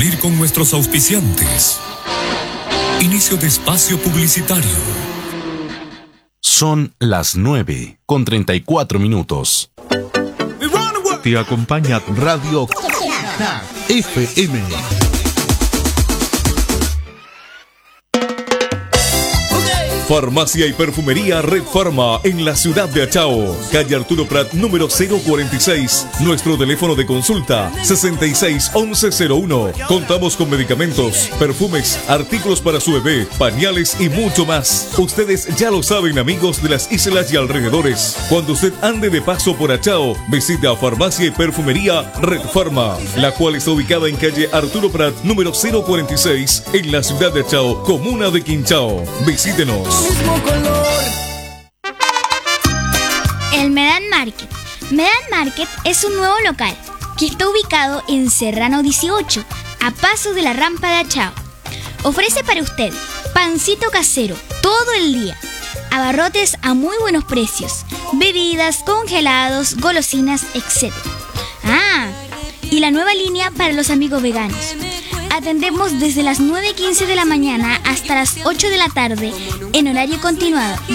cumplir con nuestros auspiciantes. Inicio de espacio publicitario. Son las 9:34. Te acompaña Radio FM. Farmacia y perfumería Red Pharma en la ciudad de Achao, calle Arturo Prat número 046. Nuestro teléfono de consulta 661101. Contamos con medicamentos, perfumes, artículos para su bebé, pañales y mucho más. Ustedes ya lo saben, amigos de las islas y alrededores. Cuando usted ande de paso por Achao, visite a Farmacia y perfumería Red Pharma, la cual está ubicada en calle Arturo Prat número 046 en la ciudad de Achao, comuna de Quinchao. Visítenos. El Medan Market. Medan Market es un nuevo local que está ubicado en Serrano 18, a paso de la rampa de Achao. Ofrece para usted pancito casero todo el día, abarrotes a muy buenos precios, bebidas, congelados, golosinas, etc. Y la nueva línea para los amigos veganos. Atendemos desde las 9:15 de la mañana hasta las 8 de la tarde en horario continuado